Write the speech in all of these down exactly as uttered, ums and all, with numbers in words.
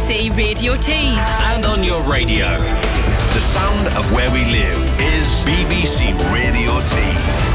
C Radio Tees. And on your radio. The sound of where we live is B B C Radio Tees.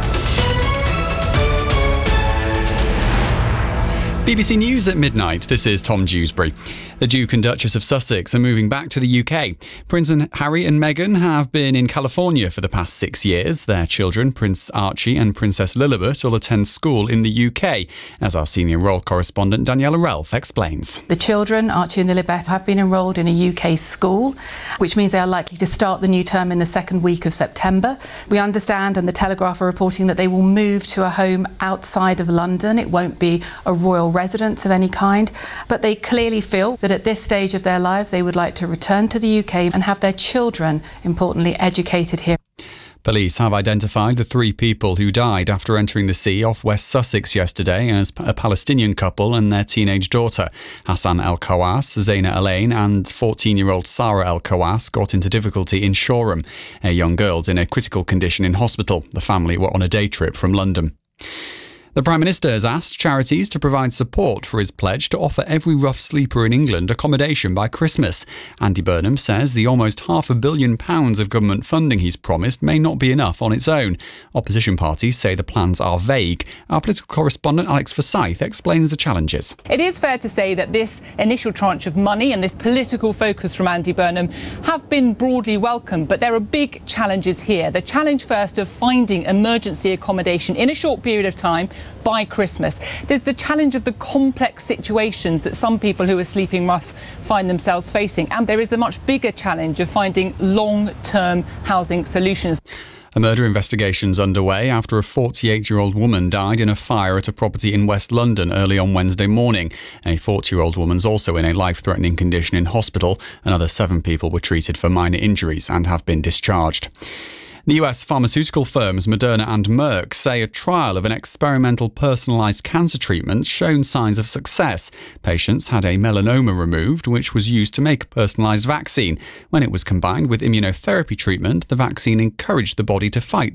B B C News at midnight. This is Tom Dewsbury. The Duke and Duchess of Sussex are moving back to the U K. Prince and Harry and Meghan have been in California for the past six years. Their children, Prince Archie and Princess Lilibet, will attend school in the U K, as our senior royal correspondent Daniela Relf explains. The children, Archie and Lilibet, have been enrolled in a U K school, which means they are likely to start the new term in the second week of September. We understand, and the Telegraph are reporting, that they will move to a home outside of London. It won't be a royal residence of any kind, but they clearly feel that at this stage of their lives they would like to return to the U K and have their children, importantly, educated here. Police have identified the three people who died after entering the sea off West Sussex yesterday as a Palestinian couple and their teenage daughter. Hassan El Kawas, Zaina Alain and fourteen-year-old Sarah El Kawas got into difficulty in Shoreham. A young girl's in a critical condition in hospital. The family were on a day trip from London. The Prime Minister has asked charities to provide support for his pledge to offer every rough sleeper in England accommodation by Christmas. Andy Burnham says the almost half a billion pounds of government funding he's promised may not be enough on its own. Opposition parties say the plans are vague. Our political correspondent Alex Forsyth explains the challenges. It is fair to say that this initial tranche of money and this political focus from Andy Burnham have been broadly welcome, but there are big challenges here. The challenge first of finding emergency accommodation in a short period of time by Christmas. There's the challenge of the complex situations that some people who are sleeping rough find themselves facing. And there is the much bigger challenge of finding long-term housing solutions. A murder investigation's underway after a forty-eight-year-old woman died in a fire at a property in West London early on Wednesday morning. A forty-year-old woman's also in a life-threatening condition in hospital. Another seven people were treated for minor injuries and have been discharged. The U S pharmaceutical firms Moderna and Merck say a trial of an experimental personalised cancer treatment shown signs of success. Patients had a melanoma removed, which was used to make a personalised vaccine. When it was combined with immunotherapy treatment, the vaccine encouraged the body to fight